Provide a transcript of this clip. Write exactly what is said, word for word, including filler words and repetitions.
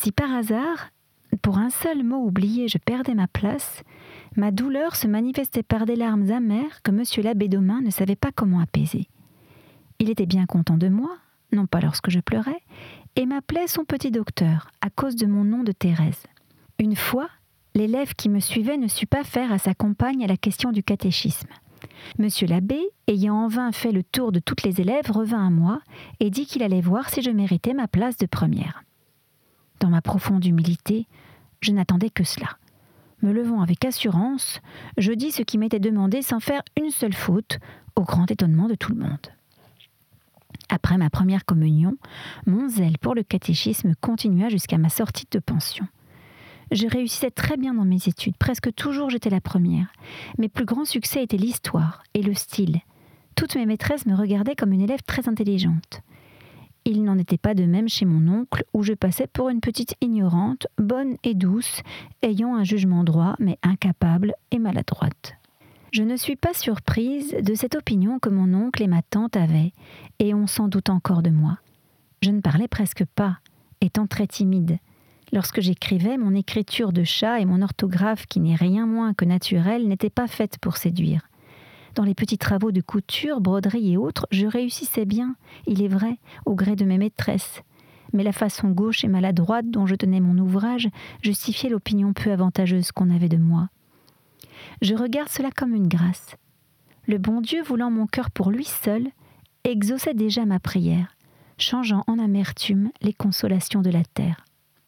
Si par hasard, pour un seul mot oublié, je perdais ma place, ma douleur se manifestait par des larmes amères que monsieur l'abbé Domain ne savait pas comment apaiser. Il était bien content de moi, non pas lorsque je pleurais, et m'appelait son petit docteur, à cause de mon nom de Thérèse. Une fois, l'élève qui me suivait ne sut pas faire à sa compagne à la question du catéchisme. Monsieur l'abbé, ayant en vain fait le tour de toutes les élèves, revint à moi et dit qu'il allait voir si je méritais ma place de première. Dans ma profonde humilité, je n'attendais que cela. Me levant avec assurance, je dis ce qui m'était demandé sans faire une seule faute, au grand étonnement de tout le monde. Après ma première communion, mon zèle pour le catéchisme continua jusqu'à ma sortie de pension. Je réussissais très bien dans mes études, presque toujours j'étais la première. Mes plus grands succès étaient l'histoire et le style. Toutes mes maîtresses me regardaient comme une élève très intelligente. Il n'en était pas de même chez mon oncle, où je passais pour une petite ignorante, bonne et douce, ayant un jugement droit, mais incapable et maladroite. Je ne suis pas surprise de cette opinion que mon oncle et ma tante avaient, et on s'en doute encore de moi. Je ne parlais presque pas, étant très timide. Lorsque j'écrivais, mon écriture de chat et mon orthographe, qui n'est rien moins que naturelle, n'étaient pas faites pour séduire. Dans les petits travaux de couture, broderie et autres, je réussissais bien, il est vrai, au gré de mes maîtresses. Mais la façon gauche et maladroite dont je tenais mon ouvrage justifiait l'opinion peu avantageuse qu'on avait de moi. Je regarde cela comme une grâce. Le bon Dieu, voulant mon cœur pour lui seul, exauçait déjà ma prière, changeant en amertume les consolations de la terre.